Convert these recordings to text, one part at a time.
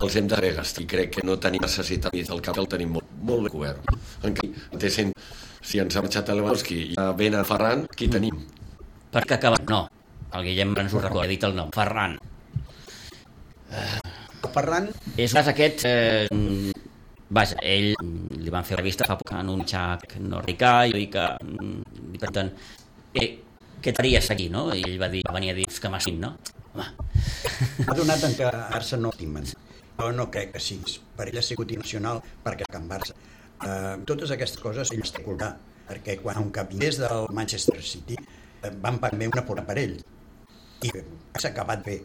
els hem de gastar i crec que no tenim necessitat del cap, el tenim molt ben cobert. En canvi, si ens ha marxat a Lewandowski i ja ven a Ferran, qui tenim? Perquè acaba... No, el Guillem ens ho recorda, he dit el nom. Ferran. Ferran... És aquest... Vaja, ell li van fer revista fa poc en un xac nord-americà i dir que... Per tant, què faries aquí, no? I ell va venir a dir que m'estim, no? Home. Ha donat en que Barça no estimen. Jo no crec que sigui. Per ell ha sigut nacional perquè Can Barça. Totes aquestes coses ell està culpar, perquè quan un cap vingués del Manchester City van pagar una por per ell. I s'ha acabat bé.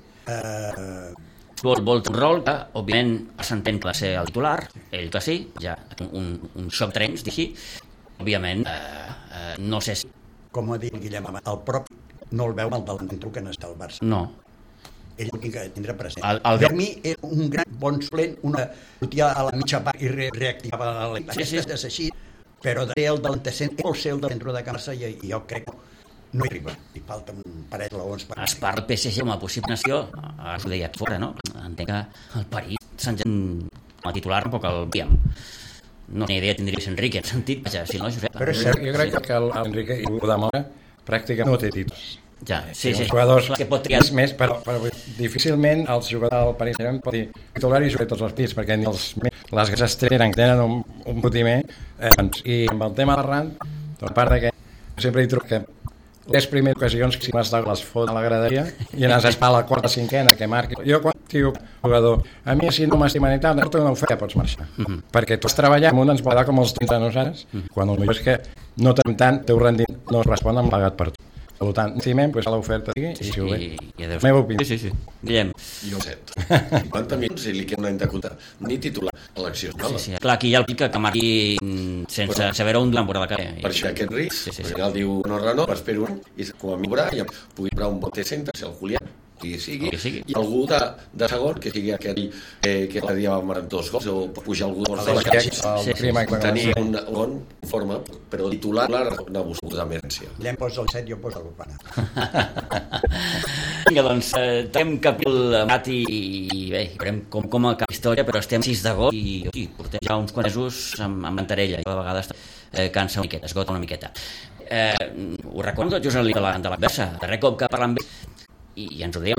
Vol un rol que, òbviament, s'entén que va ser el titular, ell que sí, ja un xoc de trens, així. Òbviament, no sé si... Com ha dit Guillem, el propi no el veu el delantero que n'està al Barça. No. Ell ho tinc que tindre present. Per mi és un gran bon suplent, una sortia a la mitja part i reactivava aquestes és així, però de ser el delanter vol ser el delanter de Can Barça i jo crec que no hi arriba, li falta un parell d'eslabons. Es parla del PSG com a possible nació, ara ho deia fora, no? Entenc que el París com a titular tampoc el veiem. No tenia idea de tindria Enrique, en sentit, vaja, si no, Josep. Però jo crec que l'Enrique i Udamora pràcticament no té títols. Ja, sí. Els jugadors que pot triar... més, però difícilment els jugadors del Paris Saint-Germain pot dir titular i jugar tots els partits, perquè ni les grans estrelles tenen un potimer. I amb el tema de Ferran, a part de que sempre hi trobo que les primeres ocasions que si m'està les fot a la graderia i anar a espar a la quarta cinquena que marqui. Jo quan diu jugador, a mi si no m'estimen i tal, no té una oferta, pots marxar. Perquè tu has treballat amb un ens va com els 30 anys, saps? Quan el millor és que no tenim tant, teu rendiment no es respon amb pagat per tu. Per tant, estimem, pues, a l'oferta i si ho ve. La meva opinió. Sí. Guillem. Jo 50 minuts i li queda un any de compte. Ni titular a l'acció. Sí. Clar, aquí hi ha el pic que marqui sense saber on durant la cara. Per això aquest risc, al final diu no renova, espero un any, i com a mi ja pugui comprar un bote centre, si el Julián, qui sigui, i algú de segon, que sigui aquell que cada dia va marcar 2 gols, o pujar algú de la xarxa, tenir un bon forma, però titular una busca d'emergència. Guillem posa el 7, jo poso l'Opana. Vinga, doncs, tenim capítol amat i bé, veurem com acaba la història, però estem 6 d'agost i portem ja uns quants mesos amb Mantarella, i a vegades cansa una miqueta, esgota una miqueta. Ho recordo, Josep, de la versa, darrer cop que parlam bé, i ens ho dèiem,